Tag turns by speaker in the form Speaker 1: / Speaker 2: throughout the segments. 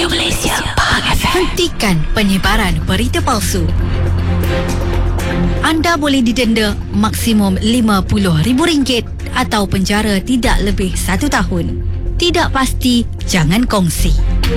Speaker 1: Radio Malaysia Pahang FM. Hentikan penyebaran berita palsu. Anda boleh didenda maksimum RM50,000 atau penjara tidak lebih 1 tahun. Tidak pasti, jangan kongsi.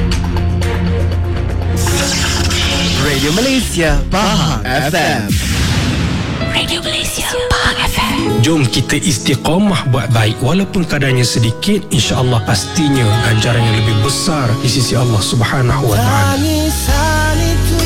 Speaker 2: Radio Malaysia Pahang FM.
Speaker 1: Radio Malaysia Pahang FM.
Speaker 3: Jom kita istiqamah buat baik. Walaupun kadarnya sedikit, insya-Allah pastinya ganjaran yang lebih besar di sisi Allah Subhanahu wa taala.
Speaker 4: Tangisan itu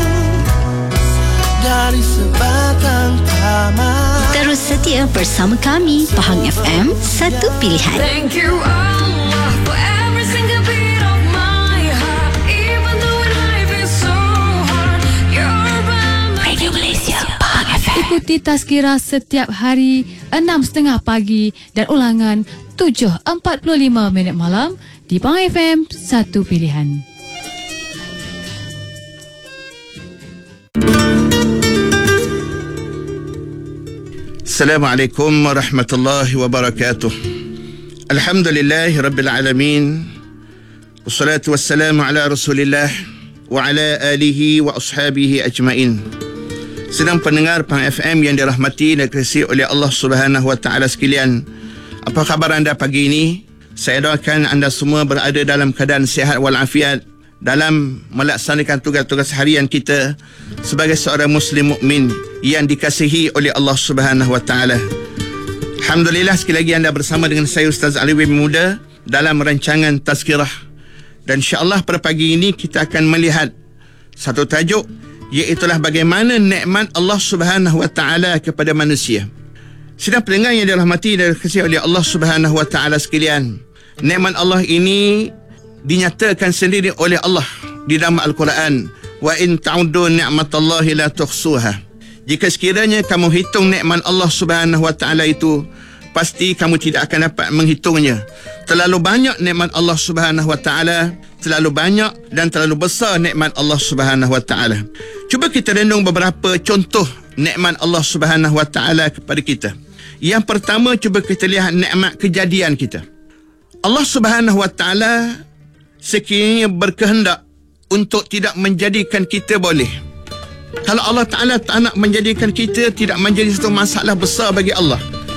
Speaker 4: dari sebatang taman.
Speaker 1: Terus setia bersama kami. Pahang FM, satu pilihan.
Speaker 5: Thank you Allah for every single beat of my heart. Even though life is so hard, you're by my
Speaker 1: Radio Malaysia Pahang FM.
Speaker 6: Ikuti Tazkirah setiap hari 6.30 pagi dan ulangan 7.45 malam di Pahang FM, satu pilihan.
Speaker 7: Assalamualaikum warahmatullahi wabarakatuh. Alhamdulillahi rabbil alamin. Wassalatu wassalamu ala Rasulillah wa ala alihi wa ashabihi ajmain. Sedang pendengar Pahang FM yang dirahmati dan dikasihi oleh Allah Subhanahu wa taala sekalian. Apa khabar anda pagi ini? Saya doakan anda semua berada dalam keadaan sihat walafiat dalam melaksanakan tugas-tugas harian kita sebagai seorang muslim mukmin yang dikasihi oleh Allah Subhanahu wa taala. Alhamdulillah, sekali lagi anda bersama dengan saya Ustaz Aliwi Muda dalam rancangan Tazkirah. Dan insya-Allah pada pagi ini kita akan melihat satu tajuk, iaitu bagaimana nikmat Allah Subhanahu wa taala kepada manusia. Sidang pendengar yang dirahmati dan dikasihi oleh Allah Subhanahu wa taala sekalian, nikmat Allah ini dinyatakan sendiri oleh Allah di dalam Al-Quran. Wa in ta'uddu ni'matallahi la tuhsuha. Jika sekiranya kamu hitung nikmat Allah Subhanahu wa taala itu, pasti kamu tidak akan dapat menghitungnya. Terlalu banyak nikmat Allah Subhanahu wa taala, terlalu banyak dan terlalu besar nikmat Allah Subhanahu wa taala. Cuba kita renung beberapa contoh nikmat Allah Subhanahu wa taala kepada kita. Yang pertama, cuba kita lihat nikmat kejadian kita. Allah Subhanahu wa taala sekiranya berkehendak untuk tidak menjadikan kita boleh. Kalau Allah Ta'ala tak nak menjadikan kita, tidak menjadi satu masalah besar bagi Allah.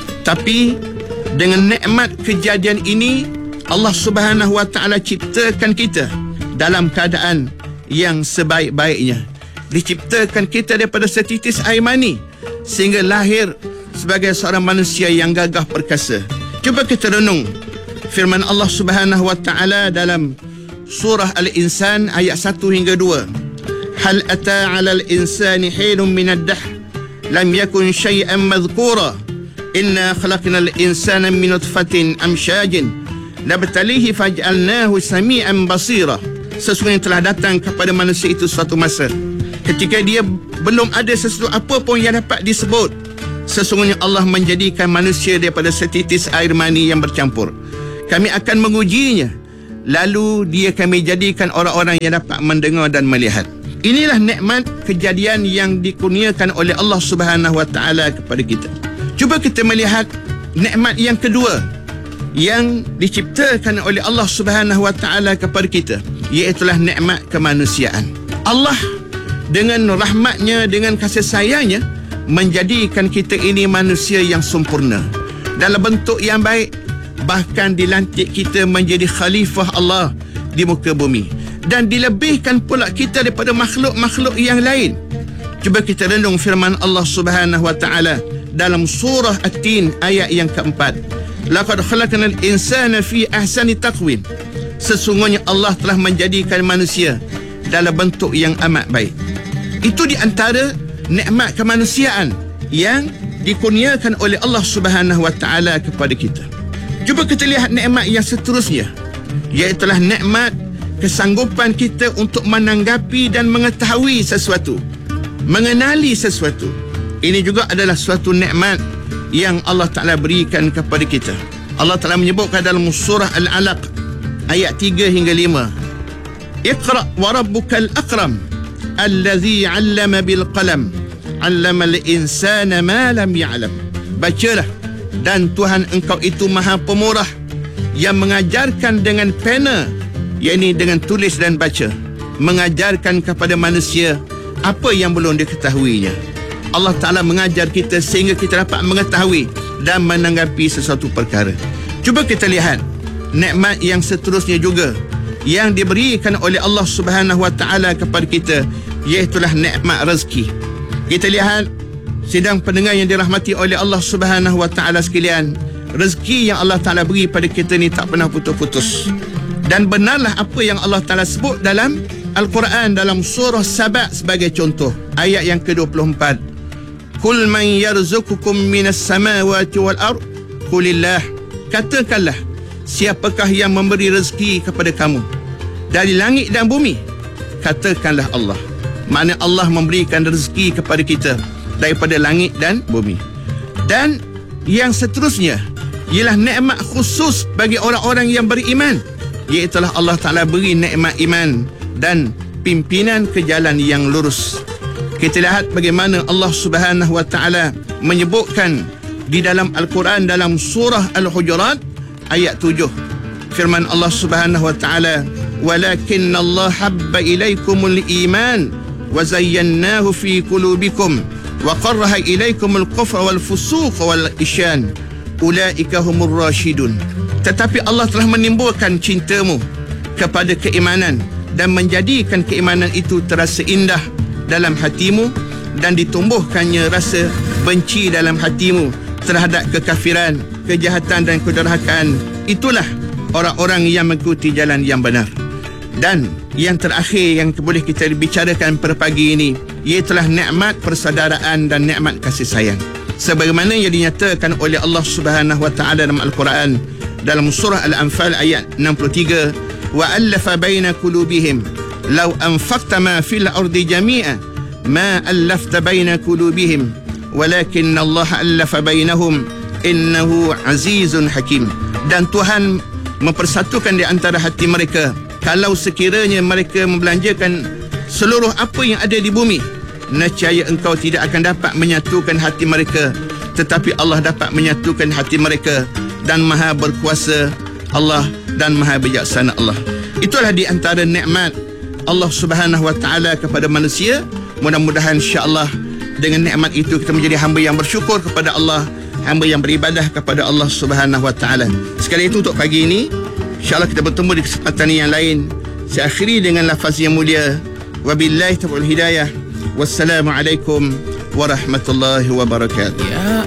Speaker 7: Tapi dengan nikmat kejadian ini, Allah Subhanahu wa taala ciptakan kita dalam keadaan yang sebaik-baiknya. Diciptakan kita daripada setitis air mani sehingga lahir sebagai seorang manusia yang gagah perkasa. Cuba kita renung firman Allah Subhanahu wa taala dalam Surah Al-Insan ayat 1 hingga 2. Hal ata 'alal insani hinun minad dahr lam yakun syai'an madhkura inna khalaqnal insana min nutfatin amsyajin nabtalihi faj'alnahu sami'an basira. Sesungguhnya telah datang kepada manusia itu suatu masa ketika dia belum ada sesuatu apa pun yang dapat disebut. Sesungguhnya Allah menjadikan manusia daripada setitis air mani yang bercampur. Kami akan mengujinya, lalu dia kami jadikan orang-orang yang dapat mendengar dan melihat. Inilah nikmat kejadian yang dikurniakan oleh Allah Subhanahu wa taala kepada kita. Cuba kita melihat nikmat yang kedua yang diciptakan oleh Allah Subhanahu wa taala kepada kita, iaitu nikmat kemanusiaan. Allah dengan rahmatnya, dengan kasih sayangnya menjadikan kita ini manusia yang sempurna dalam bentuk yang baik. Bahkan dilantik kita menjadi khalifah Allah di muka bumi. Dan dilebihkan pula kita daripada makhluk-makhluk yang lain. Cuba kita renung firman Allah Subhanahu wa taala dalam surah At-Tin ayat yang keempat. Laqad khalaqnal insana fi ahsani taqwim. Sesungguhnya Allah telah menjadikan manusia dalam bentuk yang amat baik. Itu di antara nikmat kemanusiaan yang dikurniakan oleh Allah Subhanahu wa taala kepada kita. Cuba kita lihat nikmat yang seterusnya, iaitu nikmat kesanggupan kita untuk menanggapi dan mengetahui sesuatu, mengenali sesuatu. Ini juga adalah suatu nikmat yang Allah Ta'ala berikan kepada kita. Allah Ta'ala menyebutkan dalam surah Al-Alaq ayat 3 hingga 5. Iqra' wa rabbukal akram allazi 'allama bil qalam 'allamal insana ma lam ya'lam. Bacalah, dan Tuhan engkau itu maha pemurah yang mengajarkan dengan pena yakni dengan tulis dan baca, mengajarkan kepada manusia apa yang belum diketahuinya. Allah Ta'ala mengajar kita sehingga kita dapat mengetahui dan menanggapi sesuatu perkara. Cuba kita lihat nikmat yang seterusnya juga yang diberikan oleh Allah Subhanahu Wa Ta'ala kepada kita, iaitulah nikmat rezeki. Kita lihat sidang pendengar yang dirahmati oleh Allah Subhanahu Wa Ta'ala sekalian, rezeki yang Allah Ta'ala beri pada kita ni tak pernah putus-putus. Dan benarlah apa yang Allah Ta'ala sebut dalam Al-Quran dalam surah Saba sebagai contoh, ayat yang ke-24. Qul man yarzuqukum minas samawati wal ard qulillah. Katakanlah, siapakah yang memberi rezeki kepada kamu dari langit dan bumi? Katakanlah Allah. Maknanya Allah memberikan rezeki kepada kita daripada langit dan bumi. Dan yang seterusnya ialah nikmat khusus bagi orang-orang yang beriman, iaitulah Allah Ta'ala beri nikmat iman dan pimpinan ke jalan yang lurus. Kita lihat bagaimana Allah Subhanahu Wa Ta'ala menyebutkan di dalam Al-Quran dalam surah Al-Hujurat ayat 7. Firman Allah Subhanahu Wa Ta'ala, "Walakinna Allah habba ilaikumul iman wa zayyannahu fi qulubikum wa qarraha ilaikumul kufra wal fusuq wal isyan ulaika humur rasyidun." Tetapi Allah telah menimbulkan cintamu kepada keimanan dan menjadikan keimanan itu terasa indah dalam hatimu dan ditumbuhkannya rasa benci dalam hatimu terhadap kekafiran, kejahatan dan kedurhakaan. Itulah orang-orang yang mengikuti jalan yang benar. Dan yang terakhir yang boleh kita bicarakan pada pagi ini, iaitulah nikmat persaudaraan dan nikmat kasih sayang. Sebagaimana yang dinyatakan oleh Allah Subhanahu Wa Ta'ala dalam Al-Quran dalam surah Al-Anfal ayat 63, wa allafa baina qulubihim law anfaqta ma fil ardi jami'a ma allafta baina qulubihim walakinna Allah allafa bainahum innahu azizun hakim. Dan Tuhan mempersatukan di antara hati mereka. Kalau sekiranya mereka membelanjakan seluruh apa yang ada di bumi, nescaya engkau tidak akan dapat menyatukan hati mereka, tetapi Allah dapat menyatukan hati mereka. Dan maha berkuasa Allah dan maha bijaksana Allah. Itulah di antara nikmat Allah Subhanahu Wa Ta'ala kepada manusia. Mudah-mudahan insya-Allah dengan nikmat itu kita menjadi hamba yang bersyukur kepada Allah, hamba yang beribadah kepada Allah Subhanahu Wa Ta'ala. Sekali itu untuk pagi ini, insya-Allah kita bertemu di kesempatan yang lain. Saya akhiri dengan lafaz yang mulia, wabillahi taufiq wal hidayah. Wassalamualaikum warahmatullahi wabarakatuh.